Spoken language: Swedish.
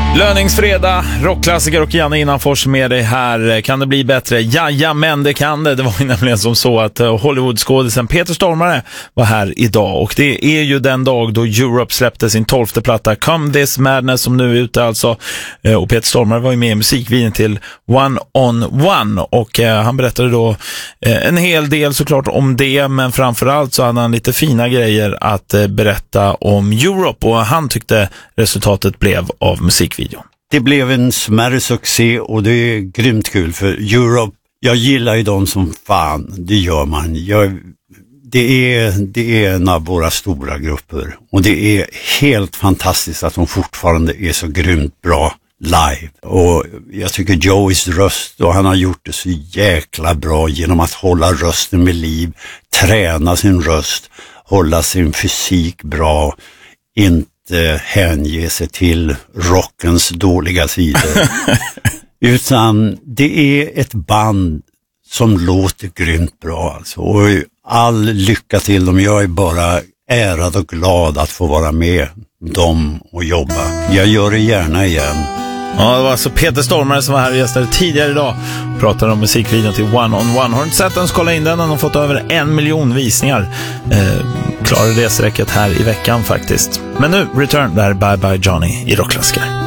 Löningsfredag, rockklassiker och Janne Innanfors med dig här. Kan det bli bättre? Ja, men det kan det. Det var ju nämligen som så att Hollywoodskådisen Peter Stormare var här idag. Och det är ju den dag då Europe släppte sin 12:e platta Come This Madness som nu är ute alltså. Och Peter Stormare var ju med i musikvideon till One on One. Och han berättade då en hel del såklart om det. Men framförallt så hade han lite fina grejer att berätta om Europe. Och han tyckte resultatet blev av musikvideon. Det blev en smärre succé och det är grymt kul för Europe. Jag gillar ju dem som fan, det gör man. Det är en av våra stora grupper och det är helt fantastiskt att de fortfarande är så grymt bra live. Och jag tycker Joeys röst, och han har gjort det så jäkla bra genom att hålla rösten med liv, träna sin röst, hålla sin fysik bra, inte hänge sig till rockens dåliga sidor. Utan det är ett band som låter grymt bra alltså. Och all lycka till dem. Jag är bara ärad och glad att få vara med dem och jobba. Jag gör det gärna igen. Ja, det var alltså Peter Stormare som var här och gästade tidigare idag och pratade om musikvideon till One on One. Har du inte sett den så kolla in den. Den har fått över 1 miljon visningar. Klarar det sträcket här i veckan faktiskt. Men nu, Return där, Bye Bye Johnny i rockklassiker.